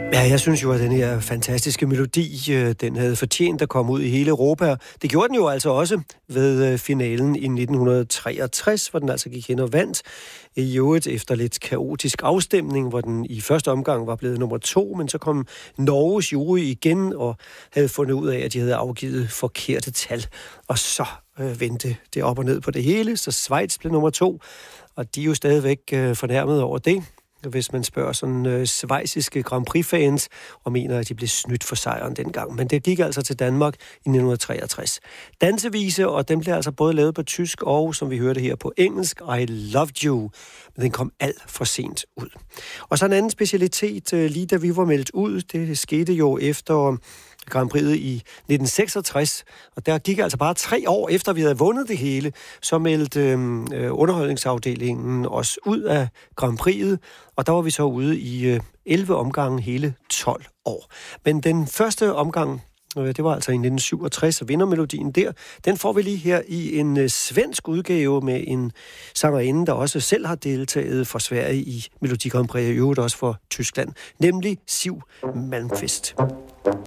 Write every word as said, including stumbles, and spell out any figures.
Ja, jeg synes jo, at den her fantastiske melodi, den havde fortjent at komme ud i hele Europa. Det gjorde den jo altså også ved finalen i nitten treogtres, hvor den altså gik hen og vandt. I øvrigt efter lidt kaotisk afstemning, hvor den i første omgang var blevet nummer to, men så kom Norges jury igen og havde fundet ud af, at de havde afgivet forkerte tal. Og så øh, vendte det op og ned på det hele, så Schweiz blev nummer to, og de er jo stadigvæk øh, fornærmet over det, hvis man spørger sådan øh, schweiziske Grand Prix-fans, og mener, at de blev snydt for sejren dengang. Men det gik altså til Danmark i nitten treogtres. Dansevise, og den blev altså både lavet på tysk og, som vi hørte her, på engelsk, I Loved You. Men den kom alt for sent ud. Og så en anden specialitet, øh, lige da vi var meldt ud, det skete jo efter Grand Prix'et i nitten seksogtres, og der gik altså bare tre år efter, vi havde vundet det hele, så meldte øh, underholdningsafdelingen os ud af Grand Prix'et, og der var vi så ude i øh, elleve omgange, hele tolv år. Men den første omgang, øh, det var altså i nitten syvogtres, og vindermelodien der, den får vi lige her i en øh, svensk udgave med en sangerinde, der også selv har deltaget for Sverige i Melodi Grand Prix, og i øvrigt også for Tyskland, nemlig Siw Malmkvist.